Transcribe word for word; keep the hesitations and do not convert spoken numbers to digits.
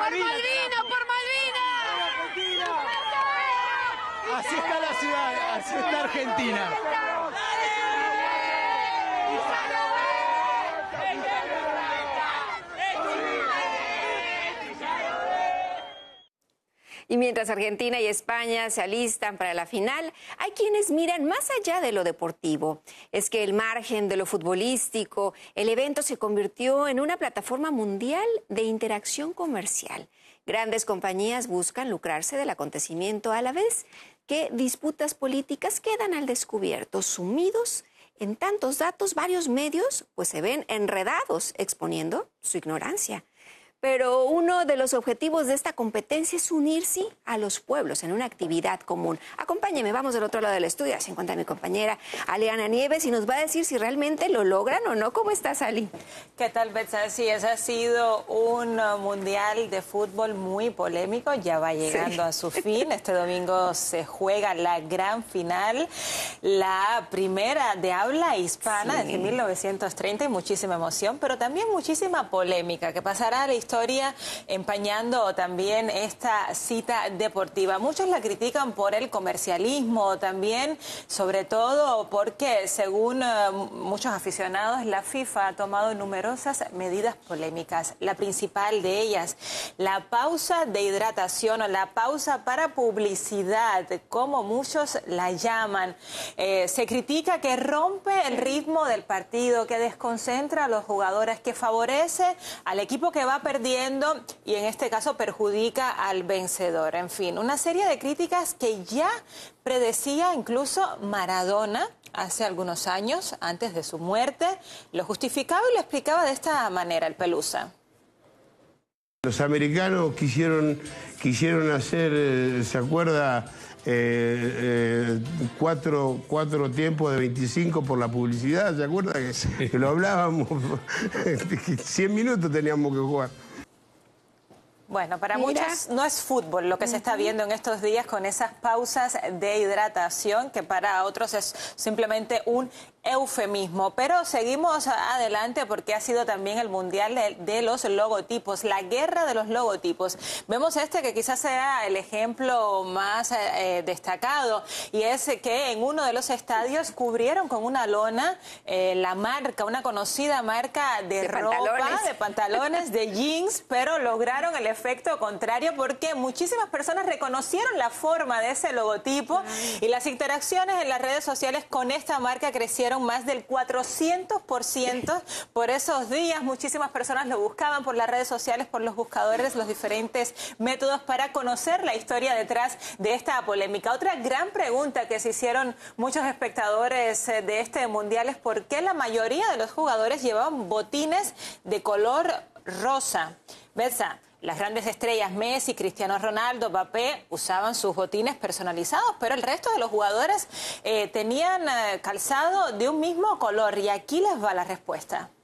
Malvinas, por Malvinas! Así está la ciudad, así está Argentina. Y mientras Argentina y España se alistan para la final, hay quienes miran más allá de lo deportivo. Es que el margen de lo futbolístico, el evento se convirtió en una plataforma mundial de interacción comercial. Grandes compañías buscan lucrarse del acontecimiento a la vez que disputas políticas quedan al descubierto, sumidos en tantos datos. Varios medios pues se ven enredados exponiendo su ignorancia. Pero uno de los objetivos de esta competencia es unirse a los pueblos en una actividad común. Acompáñeme, vamos del otro lado del estudio. Se encuentra mi compañera Aleana Nieves y nos va a decir si realmente lo logran o no. ¿Cómo estás, Ali? ¿Qué tal, Betsa? Sí, ese ha sido un mundial de fútbol muy polémico. Ya va llegando sí. a su fin. Este domingo se juega la gran final, la primera de habla hispana sí. desde mil novecientos treinta, y muchísima emoción, pero también muchísima polémica que pasará a la historia historia empañando también esta cita deportiva. Muchos la critican por el comercialismo también, sobre todo porque, según uh, muchos aficionados, la FIFA ha tomado numerosas medidas polémicas. La principal de ellas, la pausa de hidratación o la pausa para publicidad, como muchos la llaman. Eh, se critica que rompe el ritmo del partido, que desconcentra a los jugadores, que favorece al equipo que va perdiendo y en este caso perjudica al vencedor. En fin, una serie de críticas que ya predecía incluso Maradona hace algunos años, antes de su muerte. Lo justificaba y lo explicaba de esta manera el Pelusa. Los americanos quisieron, quisieron hacer, ¿se acuerda? Eh, eh, cuatro, cuatro tiempos de veinticinco por la publicidad, ¿se acuerda? Que, sí. que lo hablábamos, cien minutos teníamos que jugar. Bueno, para Mira. muchos no es fútbol lo que uh-huh. se está viendo en estos días con esas pausas de hidratación, que para otros es simplemente un eufemismo. Pero seguimos adelante porque ha sido también el mundial de, de los logotipos, la guerra de los logotipos. Vemos este que quizás sea el ejemplo más eh, destacado, y es que en uno de los estadios cubrieron con una lona eh, la marca, una conocida marca de, de ropa, pantalones. de pantalones, de jeans, pero lograron el efecto contrario porque muchísimas personas reconocieron la forma de ese logotipo. Ay. Y las interacciones en las redes sociales con esta marca crecieron más del cuatrocientos por ciento por esos días. Muchísimas personas lo buscaban por las redes sociales, por los buscadores, los diferentes métodos para conocer la historia detrás de esta polémica. Otra gran pregunta que se hicieron muchos espectadores de este mundial es por qué la mayoría de los jugadores llevaban botines de color rosa. Betsa, las grandes estrellas Messi, Cristiano Ronaldo, Mbappé usaban sus botines personalizados, pero el resto de los jugadores eh, tenían eh, calzado de un mismo color. Y aquí les va la respuesta.